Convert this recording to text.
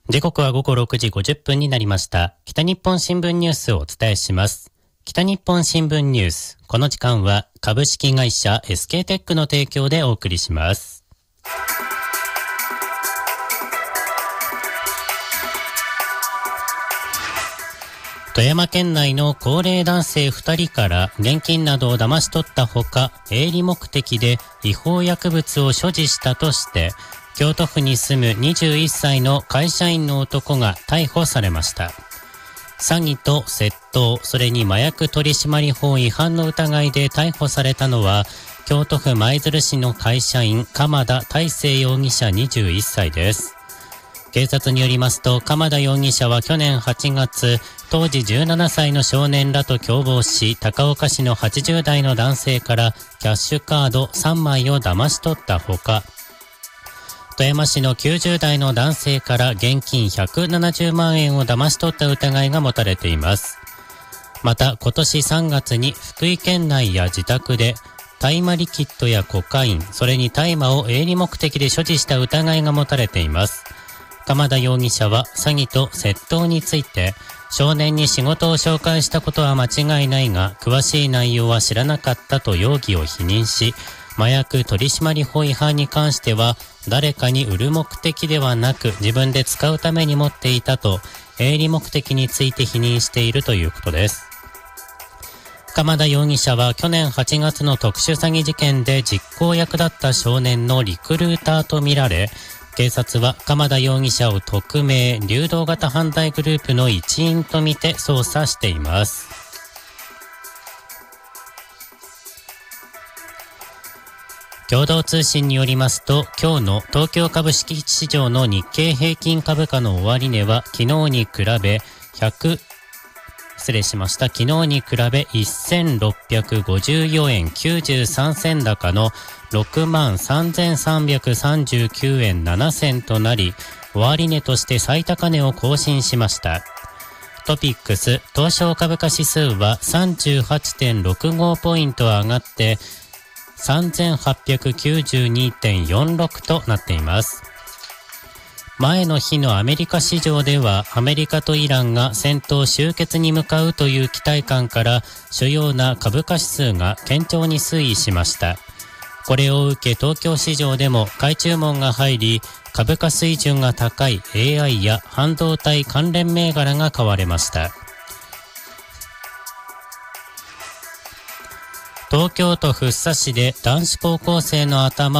時刻は午後6時50分になりました。北日本新聞ニュースをお伝えします。北日本新聞ニュース。この時間は株式会社 SK テックの提供でお送りします。富山県内の高齢男性2人から現金などを騙し取ったほか、営利目的で違法薬物を所持したとして、京都府に住む21歳の会社員の男が逮捕されました。詐欺と窃盗、それに麻薬取締法違反の疑いで逮捕されたのは、京都府舞鶴市の会社員鎌田大成容疑者21歳です。警察によりますと、鎌田容疑者は去年8月、当時17歳の少年らと共謀し、高岡市の80代の男性からキャッシュカード3枚を騙し取ったほか、富山市の90代の男性から現金170万円を騙し取った疑いが持たれています。また今年3月に福井県内や自宅で大麻リキッドやコカイン、それに大麻を営利目的で所持した疑いが持たれています。鎌田容疑者は詐欺と窃盗について、少年に仕事を紹介したことは間違いないが、詳しい内容は知らなかったと容疑を否認し、麻薬取締法違反に関しては、誰かに売る目的ではなく自分で使うために持っていたと、営利目的について否認しているということです。鎌田容疑者は去年8月の特殊詐欺事件で実行役だった少年のリクルーターとみられ、警察は鎌田容疑者を匿名・流動型犯罪グループの一員とみて捜査しています。共同通信によりますと、今日の東京株式市場の日経平均株価の終値は昨日に比べ1654円93銭高の 63,339 円7銭となり、終値として最高値を更新しました。トピックス東証株価指数は 38.65 ポイント上がって3892.46 となっています。前の日のアメリカ市場では、アメリカとイランが戦闘終結に向かうという期待感から主要な株価指数が堅調に推移しました。これを受け東京市場でも買い注文が入り、株価水準が高い AI や半導体関連銘柄が買われました。東京都福生市で男子高校生の頭